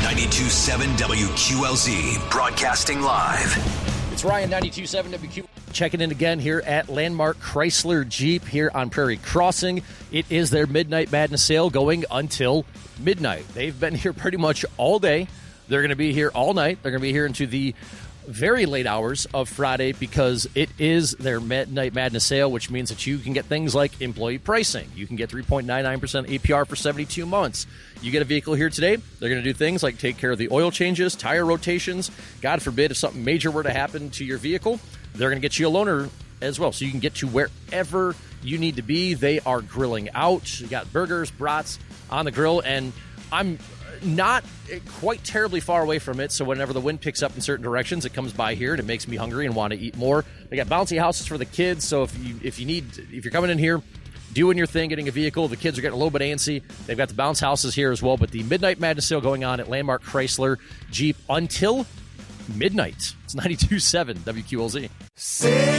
92.7 WQLZ, broadcasting live. It's Ryan, 92.7 WQ. Checking in again here at Landmark Chrysler Jeep here on Prairie Crossing. It is their Midnight Madness sale going until midnight. They've been here pretty much all day. They're going to be here all night. They're going to be here into the very late hours of Friday because it is their Midnight Madness sale, which means that you can get things like employee pricing. You can get 3.99% APR for 72 months. You get a vehicle here today, they're going to do things like take care of the oil changes, tire rotations. God forbid if something major were to happen to your vehicle, they're going to get you a loaner as well, so you can get to wherever you need to be. They are grilling out. You got burgers, brats on the grill, and I'm not quite terribly far away from it, so whenever the wind picks up in certain directions, it comes by here and it makes me hungry and want to eat more. They got bouncy houses for the kids, so if you're coming in here doing your thing, getting a vehicle, the kids are getting a little bit antsy, they've got the bounce houses here as well. But the Midnight Madness sale going on at Landmark Chrysler Jeep until midnight. It's 92.7 WQLZ.